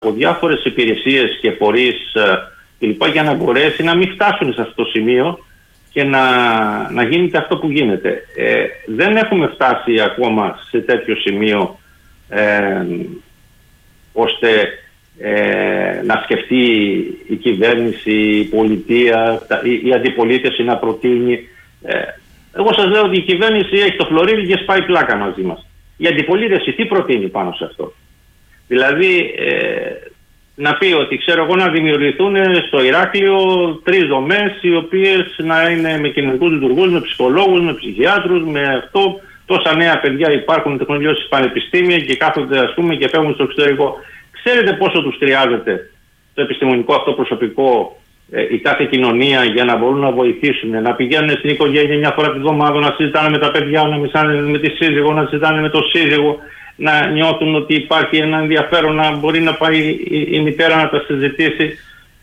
από διάφορες υπηρεσίες και φορείς κλπ. Για να μπορέσει να μην φτάσουν σε αυτό το σημείο και να γίνεται αυτό που γίνεται. Δεν έχουμε φτάσει ακόμα σε τέτοιο σημείο ώστε να σκεφτεί η κυβέρνηση, η πολιτεία, η αντιπολίτευση να προτείνει. Εγώ σας λέω ότι η κυβέρνηση έχει το φλωρίδι και σπάει πλάκα μαζί μας. Η αντιπολίτευση τι προτείνει πάνω σε αυτό? Δηλαδή να πει ότι ξέρω εγώ να δημιουργηθούν στο Ηράκλειο 3 δομές οι οποίες να είναι με κοινωνικούς λειτουργούς, με ψυχολόγους, με ψυχιάτρους, με αυτό. Τόσα νέα παιδιά υπάρχουν τεχνολογίες στις πανεπιστήμια και κάθονται ας πούμε και φεύγουν στο εξωτερικό. Ξέρετε πόσο τους χρειάζεται το επιστημονικό αυτό προσωπικό η κάθε κοινωνία για να μπορούν να βοηθήσουν, να πηγαίνουν στην οικογένεια μια φορά τη βδομάδα, να συζητάνε με τα παιδιά, να μιλάνε με τη σύζυγο, να συζητάνε με τον σύζυγο, να νιώθουν ότι υπάρχει ένα ενδιαφέρον να μπορεί να πάει η μητέρα να τα συζητήσει,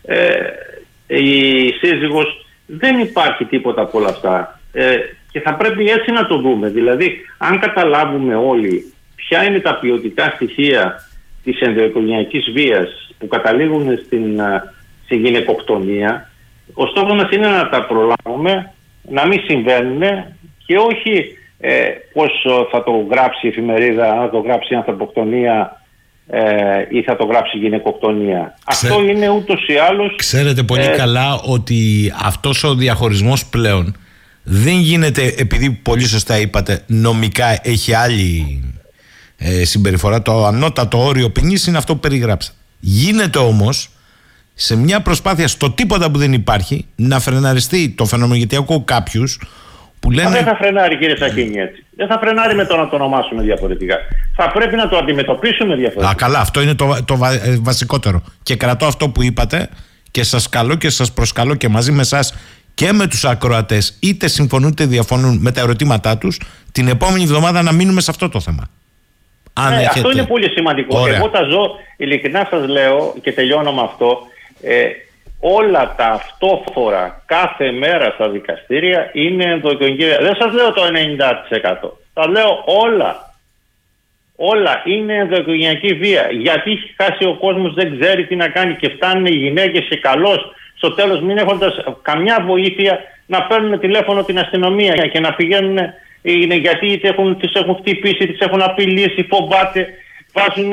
η σύζυγος. Δεν υπάρχει τίποτα από όλα αυτά και θα πρέπει έτσι να το δούμε. Δηλαδή αν καταλάβουμε όλοι ποια είναι τα ποιοτικά στοιχεία της ενδοοικογενειακής βίας που καταλήγουν στη γυναικοκτονία, ο στόχος μας είναι να τα προλάβουμε, να μην συμβαίνουν και όχι πώς θα το γράψει η εφημερίδα, να το γράψει ανθρωποκτονία ή θα το γράψει γυναικοκτονία. Αυτό είναι ούτως ή άλλως. Ξέρετε πολύ καλά ότι αυτός ο διαχωρισμός πλέον δεν γίνεται επειδή πολύ σωστά είπατε νομικά έχει άλλη συμπεριφορά. Το ανώτατο όριο ποινής είναι αυτό που περιγράψα. Γίνεται όμως σε μια προσπάθεια στο τίποτα που δεν υπάρχει να φρεναριστεί το φαινομενογενειακό κάποιους που λένε... Δεν θα φρενάρει κύριε Σαχίνη έτσι. Δεν θα φρενάρει με το να το ονομάσουμε διαφορετικά. Θα πρέπει να το αντιμετωπίσουμε διαφορετικά. Καλά, αυτό είναι το βασικότερο. Και κρατώ αυτό που είπατε και σας καλώ και σας προσκαλώ και μαζί με εσάς και με τους ακροατές, είτε συμφωνούν είτε διαφωνούν με τα ερωτήματά τους, την επόμενη εβδομάδα να μείνουμε σε αυτό το θέμα. Αυτό είναι πολύ σημαντικό. Ωραία. Εγώ τα ζω, ειλικρινά σας λέω και τελειώνω με αυτό. Όλα τα αυτόφορα κάθε μέρα στα δικαστήρια είναι ενδοοικογενειακή βία. Δεν σας λέω το 90%. Θα λέω όλα. Όλα είναι ενδοοικογενειακή βία. Γιατί έχει χάσει ο κόσμος, δεν ξέρει τι να κάνει και φτάνουν οι γυναίκες και καλώς στο τέλος μην έχοντας καμιά βοήθεια να παίρνουν τηλέφωνο την αστυνομία και να πηγαίνουν γιατί τις έχουν χτυπήσει, τις έχουν απειλήσει, φοβάται, βάζουν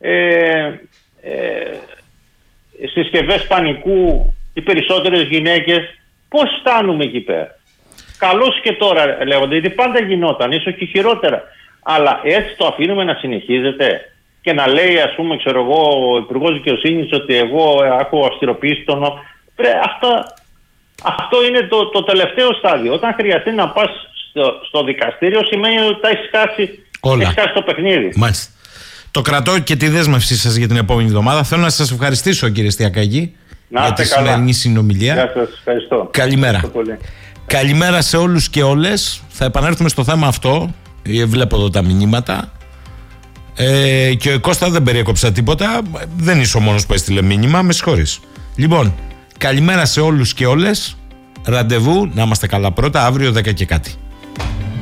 συσκευές πανικού οι περισσότερες γυναίκες. Πώς φτάνουμε εκεί πέρα? Καλώς και τώρα λέγονται, γιατί πάντα γινόταν, ίσως και χειρότερα. Αλλά έτσι το αφήνουμε να συνεχίζεται και να λέει ας πούμε ξέρω εγώ ο Υπουργός Δικαιοσύνης ότι εγώ έχω αυστηροποιήσει τον νόμο. Αυτό είναι το τελευταίο στάδιο. Όταν χρειαστεί να πας στο δικαστήριο σημαίνει ότι τα έχεις χάσει το παιχνίδι. Μάλιστα. Το κρατώ και τη δέσμευσή σας για την επόμενη εβδομάδα. Θέλω να σας ευχαριστήσω κύριε Στιακάκη για τη σημερινή συνομιλία. Γεια σας, ευχαριστώ. Καλημέρα. Καλημέρα σε όλους και όλες. Θα επανέλθουμε στο θέμα αυτό. Βλέπω εδώ τα μηνύματα. Και ο Κώστα δεν περιέκοψα τίποτα. Δεν είσαι ο μόνος που έστειλε μήνυμα. Με συγχωρείς. Λοιπόν, καλημέρα σε όλους και όλες. Ραντεβού, να είμαστε καλά πρώτα, αύριο 10 και κάτι.